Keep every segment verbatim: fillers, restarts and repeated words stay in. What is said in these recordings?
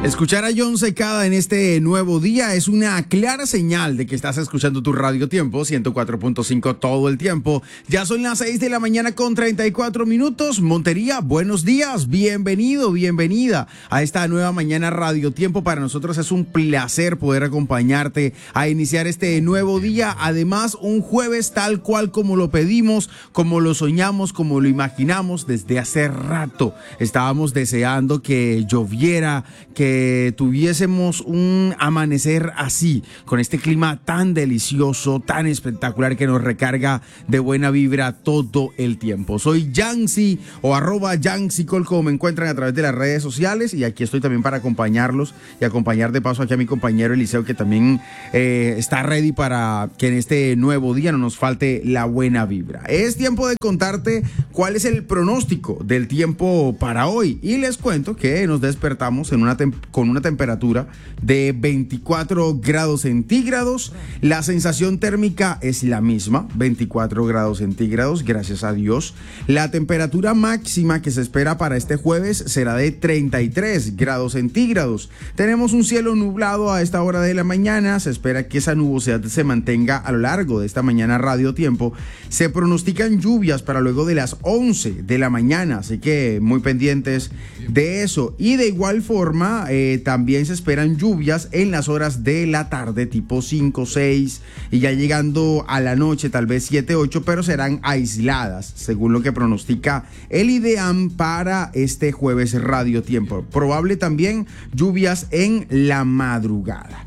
Escuchar a Jon Secada en este nuevo día es una clara señal de que estás escuchando tu Radio Tiempo ciento cuatro punto cinco todo el tiempo. Ya son las seis de la mañana con treinta y cuatro minutos. Montería, buenos días, bienvenido, bienvenida a esta nueva mañana Radio Tiempo. Para nosotros es un placer poder acompañarte a iniciar este nuevo día. Además, un jueves tal cual como lo pedimos, como lo soñamos, como lo imaginamos desde hace rato. Estábamos deseando que lloviera, que tuviésemos un amanecer así, con este clima tan delicioso, tan espectacular que nos recarga de buena vibra todo el tiempo. Soy Yancy o arroba YancyCol, como me encuentran a través de las redes sociales, y aquí estoy también para acompañarlos y acompañar de paso aquí a mi compañero Eliseo, que también eh, está ready para que en este nuevo día no nos falte la buena vibra. Es tiempo de contarte cuál es el pronóstico del tiempo para hoy, y les cuento que nos despertamos en una temporada con una temperatura de veinticuatro grados centígrados. La sensación térmica es la misma, veinticuatro grados centígrados, gracias a Dios. La temperatura máxima que se espera para este jueves será de treinta y tres grados centígrados. Tenemos un cielo nublado a esta hora de la mañana. Se espera que esa nubosidad se mantenga a lo largo de esta mañana Radio Tiempo. Se pronostican lluvias para luego de las once de la mañana, así que muy pendientes de eso. Y de igual forma, Eh, también se esperan lluvias en las horas de la tarde, tipo cinco, seis, y ya llegando a la noche, tal vez siete, ocho, pero serán aisladas, según lo que pronostica el IDEAM para este jueves Radio Tiempo. Probable también lluvias en la madrugada.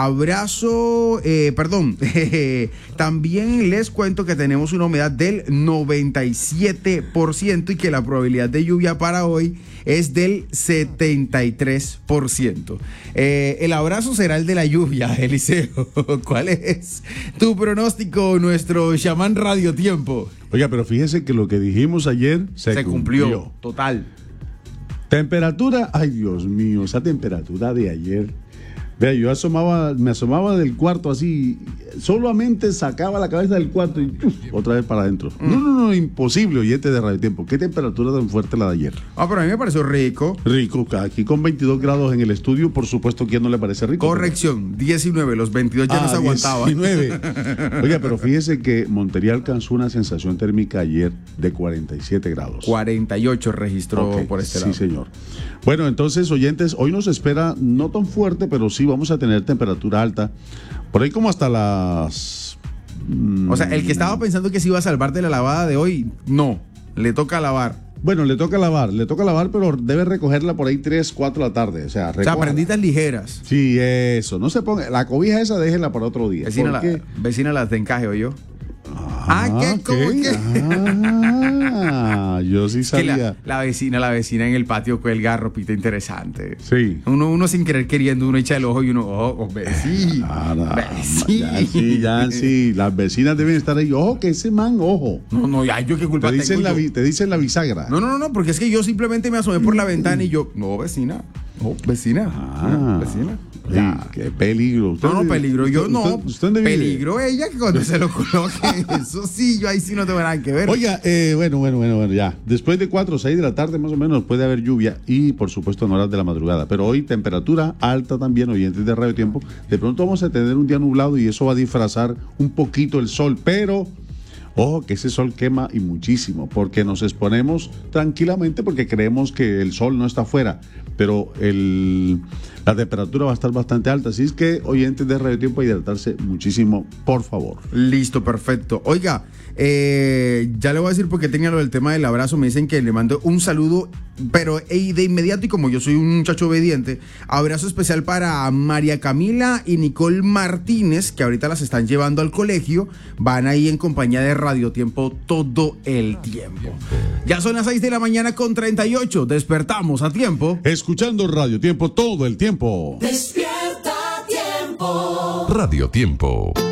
Abrazo, eh, perdón, también les cuento que tenemos una humedad del noventa y siete por ciento y que la probabilidad de lluvia para hoy es del setenta y tres por ciento. Eh, el abrazo será el de la lluvia, Eliseo. ¿Cuál es tu pronóstico, nuestro chamán Radio Tiempo? Oiga, pero fíjese que lo que dijimos ayer se, se cumplió. cumplió. Total. Temperatura, ay Dios mío, esa temperatura de ayer. Vea, yo asomaba, me asomaba del cuarto así, solamente sacaba la cabeza del cuarto y uf, otra vez para adentro. Mm. No, no, no, imposible, oyente de Radio Tiempo. ¿Qué temperatura tan fuerte la de ayer? Ah, pero a mí me pareció rico. Rico, aquí con veintidós grados en el estudio, por supuesto, ¿quién no le parece rico? Corrección, pero... diecinueve, los veintidós ya ah, no se aguantaba. diecinueve. Oiga, pero fíjese que Montería alcanzó una sensación térmica ayer de cuarenta y siete grados. cuarenta y ocho registró okay, por este lado. Sí, señor. Bueno, entonces, oyentes, hoy nos espera no tan fuerte, pero sí vamos a tener temperatura alta, por ahí como hasta las... Mmm... O sea, el que estaba pensando que se iba a salvar de la lavada de hoy, no, le toca lavar. Bueno, le toca lavar, le toca lavar, pero debe recogerla por ahí tres, cuatro de la tarde, o sea, o sea, prenditas ligeras. Sí, eso, no se ponga, la cobija esa déjela para otro día. Vecina, la, vecina las de encaje, ¿o yo? Ah, ah ¿qué? ¿Cómo ¿qué? que? Ah, yo sí sabía. La, la vecina, la vecina en el patio cuelga ropita interesante. Sí. Uno, uno sin querer queriendo, uno echa el ojo y uno, oh, vecina. Ah, no, vecina. Ya, sí, ya, sí. Las vecinas deben estar ahí. Ojo, que ese man, ojo. No, no, ya, yo qué culpa te dicen tengo. La, yo? te dicen la bisagra. No, no, no, porque es que yo simplemente me asomé por la ventana y yo, no, vecina. No, vecina. Ah, no, vecina. Ya. Qué peligro. Usted, no, no, peligro. Yo no. Usted, usted peligro ella que cuando se lo coloque. Eso sí, yo ahí sí no tengo nada que ver. Oiga, eh, bueno, bueno, bueno, bueno, ya. Después de cuatro o seis de la tarde más o menos puede haber lluvia y por supuesto en horas de la madrugada. Pero hoy temperatura alta también, oyentes de Radio Tiempo. De pronto vamos a tener un día nublado y eso va a disfrazar un poquito el sol, pero... Ojo, que ese sol quema y muchísimo, porque nos exponemos tranquilamente porque creemos que el sol no está afuera, pero el, la temperatura va a estar bastante alta. Así es que, oyentes de Radio Tiempo, hidratarse muchísimo, por favor. Listo, perfecto. Oiga, eh, ya le voy a decir porque tenía lo del tema del abrazo. Me dicen que le mando un saludo, pero de inmediato, y como yo soy un muchacho obediente, abrazo especial para María Camila y Nicole Martínez, que ahorita las están llevando al colegio. Van ahí en compañía de Radio Tiempo todo el tiempo. Ya son las seis de la mañana con treinta y ocho. Despertamos a tiempo. Escuchando Radio Tiempo todo el tiempo. Despierta a tiempo. Radio Tiempo.